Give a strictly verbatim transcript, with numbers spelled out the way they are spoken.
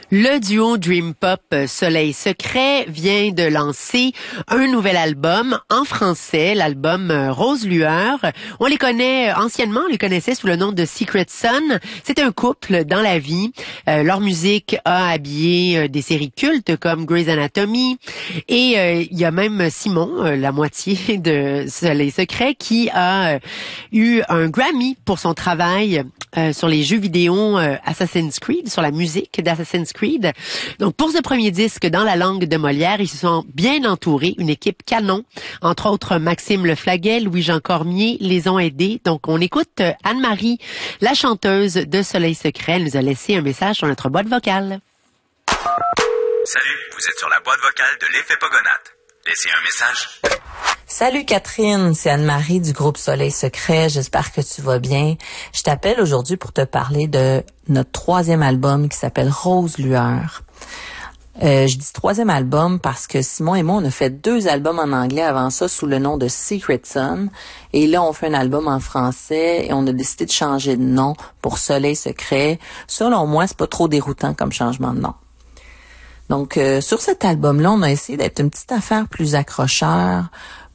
Le duo Dream Pop Soleil Secret vient de lancer un nouvel album en français, l'album Rose Lueur. On les connaît anciennement, on les connaissait sous le nom de Secret Sun. C'est un couple dans la vie. Euh, leur musique a habillé des séries cultes comme Grey's Anatomy. Et euh, il y a même Simon, euh, la moitié de Soleil Secret, qui a euh, eu un Grammy pour son travail euh, sur les jeux vidéo euh, Assassin's Creed, sur la musique d'Assassin's Creed. Donc, pour ce premier disque dans la langue de Molière, ils se sont bien entourés, une équipe canon. Entre autres, Maxime Leflaguet, Louis-Jean Cormier les ont aidés. Donc, on écoute Anne-Marie, la chanteuse de Soleil Secret. Elle nous a laissé un message sur notre boîte vocale. Salut, vous êtes sur la boîte vocale de l'Effet Pogonate. Laissez un message. Salut Catherine, c'est Anne-Marie du groupe Soleil Secret. J'espère que tu vas bien. Je t'appelle aujourd'hui pour te parler de notre troisième album qui s'appelle Rose Lueur. Euh, je dis troisième album parce que Simon et moi, on a fait deux albums en anglais avant ça sous le nom de Secret Sun. Et là, on fait un album en français et on a décidé de changer de nom pour Soleil Secret. Selon moi, c'est pas trop déroutant comme changement de nom. Donc, euh, sur cet album-là, on a essayé d'être une petite affaire plus accrocheur,